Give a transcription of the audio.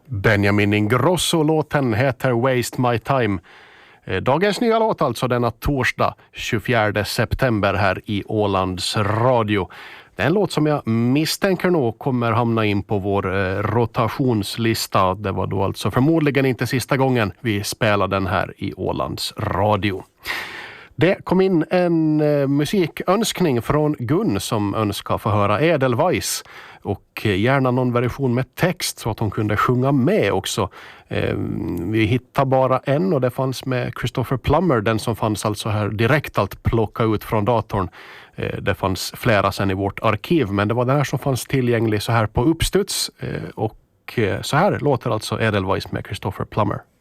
Benjamin Ingrosso-låten heter Waste My Time. Dagens nya låt alltså denna torsdag 24 september här i Ålands Radio. Det är en låt som jag misstänker nog kommer hamna in på vår rotationslista. Det var då alltså förmodligen inte sista gången vi spelade den här i Ålands Radio. Det kom in en musikönskning från Gun som önskar få höra Edelweiss och gärna någon version med text så att hon kunde sjunga med också. Vi hittar bara en och det fanns med Christopher Plummer, den som fanns alltså här direkt att plocka ut från datorn. Det fanns flera sen i vårt arkiv, men det var den här som fanns tillgänglig så här på uppstuds och så här låter alltså Edelweiss med Christopher Plummer.